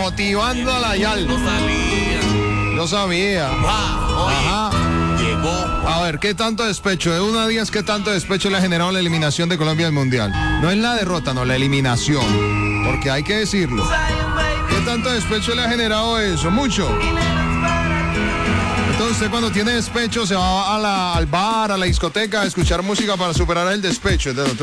motivando a la Yal. No salía. Yo sabía. Oye, Ajá. llegó. A ver, ¿qué tanto despecho? De 1 a 10, ¿qué tanto despecho le ha generado la eliminación de Colombia del Mundial? No es la derrota, no, la eliminación. Porque hay que decirlo. ¿Qué tanto despecho le ha generado eso? Mucho. Entonces usted cuando tiene despecho se va al bar, a la discoteca a escuchar música para superar el despecho. Entonces,